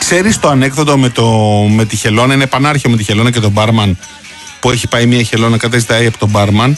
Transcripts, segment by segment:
Ξέρεις το ανέκδοτο με τη χελώνα, είναι πανάρχιο με τη χελώνα και τον μπάρμαν, που έχει πάει μια χελώνα, κατέζητάει από τον μπάρμαν.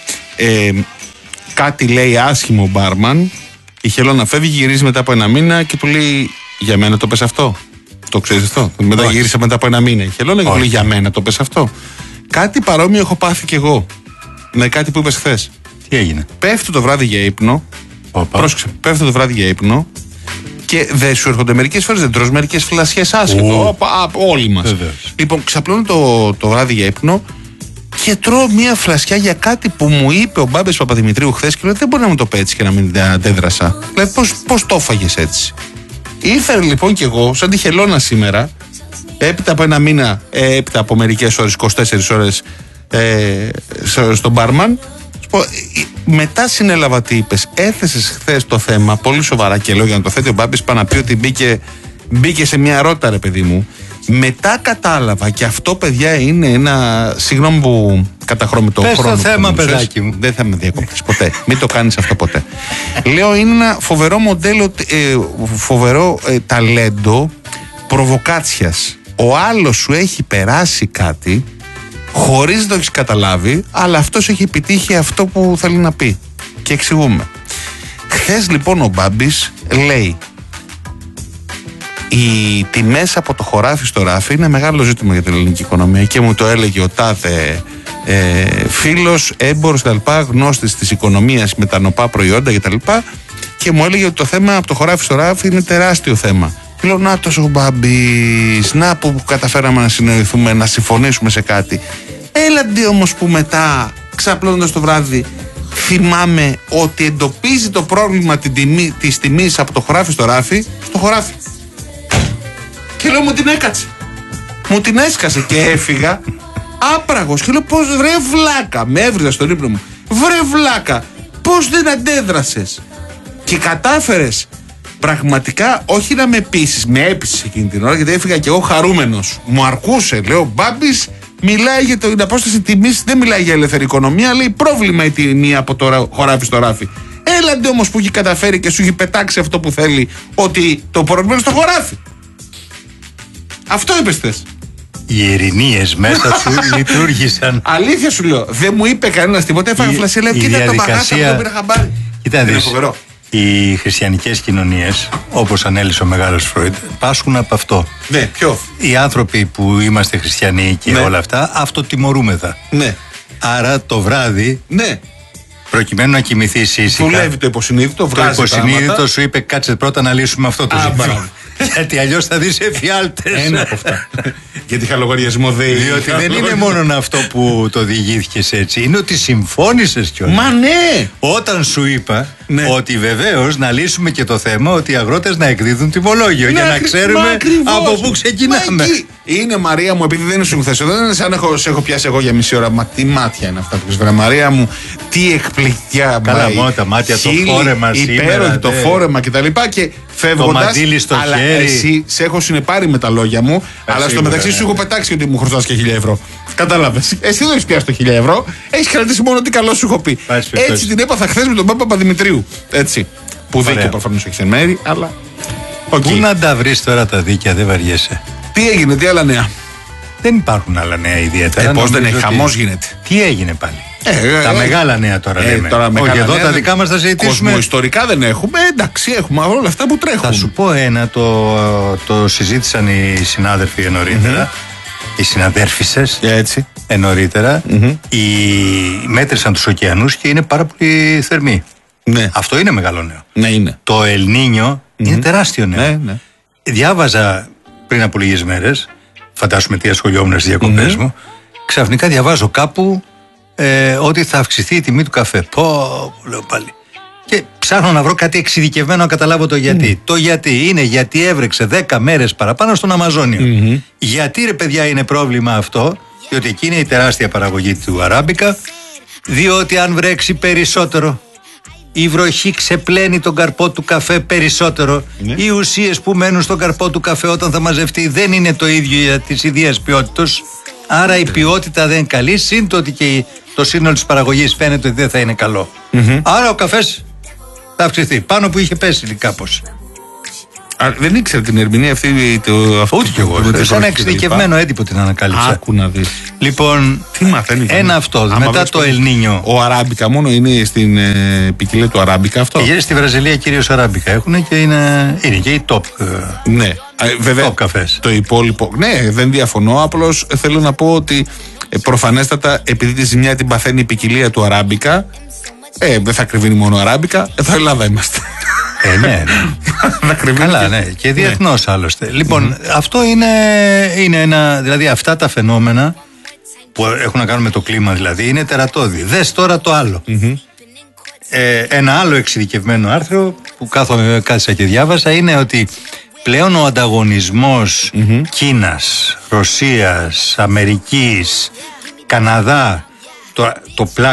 Κάτι λέει άσχημο ο μπάρμαν. Η χελώνα φεύγει, γυρίζει μετά από ένα μήνα και του λέει: για μένα το πες αυτό. Το ξέρεις αυτό? Μετά γύρισε μετά από ένα μήνα η χελώνα και του λέει: για μένα το πες αυτό. Κάτι παρόμοιο έχω πάθει κι εγώ με κάτι που είπες χθες. Τι έγινε? Πέφτω το βράδυ για ύπνο. Πρόσεξε, πέφτω το βράδυ για ύπνο και δεν σου έρχονται μερικές φορές, δεν τρως μερικές φλασιές άσχετο. Όλοι μας. Λοιπόν, ξαπλώνω το βράδυ για ύπνο και τρώω μία φλασιά για κάτι που μου είπε ο Μπάμπης Παπαδημητρίου χθες και λέω: δεν μπορεί να μου το πει έτσι και να μην αντέδρασα. Δηλαδή, πώς το έφαγες έτσι? Ήρθα λοιπόν κι εγώ, σαν τη χελώνα σήμερα, έπειτα από ένα μήνα, έπειτα από μερικές ώρες, 24 ώρες, στον μπάρμαν. Μετά συνέλαβα τι είπες. Έθεσες χθες το θέμα πολύ σοβαρά και λέω για να το θέτει ο Μπάμπης, πάνω να πει ότι μπήκε σε μια ρότα, ρε παιδί μου. Μετά κατάλαβα, και αυτό, παιδιά, είναι ένα. Συγγνώμη που καταχρώ το χρόνο. Πες το θέμα, παιδάκι μου. Δεν θα με διακοπείς ποτέ. Μην το κάνεις αυτό ποτέ. Λέω, είναι ένα φοβερό μοντέλο, φοβερό ταλέντο προβοκάτσιας. Ο άλλος σου έχει περάσει κάτι χωρίς να το έχεις καταλάβει, αλλά αυτός έχει επιτύχει αυτό που θέλει να πει. Και εξηγούμε. Χθες λοιπόν ο Μπάμπης λέει: οι τιμές από το χωράφι στο ράφι είναι μεγάλο ζήτημα για την ελληνική οικονομία, και μου το έλεγε ο τάδε φίλος, έμπορος κτλ., γνώστης της οικονομίας με τα νοπά προϊόντα κτλ., και μου έλεγε ότι το θέμα από το χωράφι στο ράφι είναι τεράστιο θέμα. Και λέω: να τόσο ο Μπάμπης, να που καταφέραμε να συνοηθούμε, να συμφωνήσουμε σε κάτι. Έλαντε όμως που μετά, ξαπλώνοντας το βράδυ, θυμάμαι ότι εντοπίζει το πρόβλημα της τιμής από το χωράφι στο ράφι, στο χωράφι. Και λέω: μου την έκατσε. Μου την έσκασε και έφυγα άπραγος. Και λέω: πώς, βρε βλάκα, με έβριζα στον ύπνο μου. Βρε βλάκα, πώς δεν αντέδρασες και κατάφερες πραγματικά, όχι να με πείσεις, με έπεισες εκείνη την ώρα, γιατί έφυγα και εγώ χαρούμενος. Μου αρκούσε, λέω: Μπάμπης μιλάει για την απόσταση τιμής, δεν μιλάει για ελεύθερη οικονομία, λέει πρόβλημα η τιμή από το χωράφι στο ράφι. Έλαντε όμως που έχει καταφέρει και σου έχει πετάξει αυτό που θέλει, ότι το πρόβλημα είναι στο χωράφι. Αυτό είπες χθες. Οι ειρηνίες μέσα σου λειτουργήσαν. Αλήθεια σου λέω. Δεν μου είπε κανένας τίποτα. Έφαγα φλασιά. Λέω: κοίτα το μπαγάσα που δεν πήρα χαμπάρι. Κοίτα, οι χριστιανικές κοινωνίες, όπως ανέλησε ο μεγάλος Φρόιντ, πάσχουν από αυτό. Ναι, ποιο? Οι άνθρωποι που είμαστε χριστιανοί και όλα αυτά, αυτοτιμωρούμεθα. Ναι. Άρα το βράδυ, προκειμένου να κοιμηθείς ήσυχα, δουλεύει το υποσυνείδητο, βγάζει. Το υποσυνείδητο σου είπε: κάτσε πρώτα να λύσουμε αυτό το ζήτημα. Γιατί αλλιώς θα δεις εφιάλτες. Ένα από αυτά. Γιατί είχα λογαριασμό ΔΕΗ. Διότι δεν είναι μόνο αυτό που το διηγήθηκες έτσι, είναι ότι συμφώνησες κιόλας. Μα ναι! Όταν σου είπα ότι βεβαίως να λύσουμε και το θέμα ότι οι αγρότες να εκδίδουν τιμολόγιο, για να ξέρουμε από πού ξεκινάμε. Είναι, Μαρία μου, επειδή δεν είναι σου χθες εδώ, δεν είναι σαν να σε έχω πιάσει εγώ για μισή ώρα. Μα τι μάτια είναι αυτά που πεις, Μαρία μου, τι εκπληκτικά. Καλά, μόνο τα μάτια, το φόρεμα σήμερα. Υπέροχη, το φόρεμα κτλ. Και φεύγοντας, αλλά εσύ σε έχω συνεπάρει με τα λόγια μου, αλλά στο μεταξύ σου έχω πετάξει ότι μου χρωστάς και 1.000 ευρώ. Κατάλαβες. Εσύ δεν έχεις πιάσει το 1.000 ευρώ, έχεις κρατήσει μόνο τι καλό σου έχω πει. Έτσι την έπαθα χθες με τον Πάπα Παπαδημητρίου. Έτσι. Που δίκιο προφανώς έχεις εν μέρη, αλλά. Πού να τα βρεις τώρα τα δίκαια, δεν βαριέσαι. Τι έγινε, τι άλλα νέα? Δεν υπάρχουν άλλα νέα ιδιαίτερα. Πώς δεν έχει, χαμός γίνεται. Τι έγινε πάλι? Τα μεγάλα νέα τώρα λέμε. Όχι, εδώ τα δικά μας θα συζητήσουμε. Κοσμοϊστορικά δεν έχουμε, εντάξει, έχουμε όλα αυτά που τρέχουν. Θα σου πω ένα, το συζήτησαν οι συνάδελφοι νωρίτερα. Οι συναδέρφισσες νωρίτερα. Μέτρησαν τους ωκεανούς και είναι πάρα πολύ θερμοί. Ναι. Αυτό είναι μεγάλο νέο. Ναι, είναι. Το Ελνίνιο είναι τεράστιο νέο. Ναι. Διάβαζα πριν από λίγες μέρες, φαντάσουμε τι ασχολιόμουν στις διακοπές μου, ξαφνικά διαβάζω κάπου ότι θα αυξηθεί η τιμή του καφέ. Πω, λέω πάλι. Και ψάχνω να βρω κάτι εξειδικευμένο να καταλάβω το γιατί. Το γιατί είναι γιατί έβρεξε 10 μέρες παραπάνω στον Αμαζόνιο. Γιατί, ρε παιδιά, είναι πρόβλημα αυτό? Διότι εκεί είναι η τεράστια παραγωγή του αράμπικα. Διότι αν βρέξει περισσότερο, η βροχή ξεπλένει τον καρπό του καφέ περισσότερο. Οι ουσίες που μένουν στον καρπό του καφέ όταν θα μαζευτεί δεν είναι το ίδιο για της ιδίας ποιότητας. Άρα η ποιότητα δεν είναι καλή, σύν το ότι και το σύνολο της παραγωγής φαίνεται ότι δεν θα είναι καλό. Άρα ο καφές θα αυξηθεί, πάνω που είχε πέσει κάπως. Δεν ήξερα την ερμηνεία αυτή. Ούτε κι εγώ. Σαν εξειδικευμένο έντυπο την ανακάλυψα. Άκου να δεις. Λοιπόν, τι μαθαίνει. Ένα αυτό. Μετά το Ελνίνιο. Ο Αράμπικα μόνο είναι στην ποικιλία του Αράμπικα αυτό. Στη Βραζιλία κυρίως Αράμπικα έχουν και είναι και οι top. Ναι, βέβαια. Top καφές. Το υπόλοιπο. Ναι, δεν διαφωνώ. Απλώς θέλω να πω ότι προφανέστατα επειδή τη ζημιά την παθαίνει η ποικιλία του Αράμπικα. Δεν θα κρυβίνει μόνο Αράμπικα. Εδώ Ελλάδα είμαστε. Ναι. Καλά, ναι. Και διεθνώς άλλωστε. Λοιπόν, αυτό είναι ένα. Δηλαδή, αυτά τα φαινόμενα που έχουν να κάνουν με το κλίμα, δηλαδή, είναι τερατώδη. Δες τώρα το άλλο. Ένα άλλο εξειδικευμένο άρθρο που κάθισα και διάβασα είναι ότι πλέον ο ανταγωνισμός Κίνας, Ρωσίας, Αμερικής, Καναδά, το πλάκ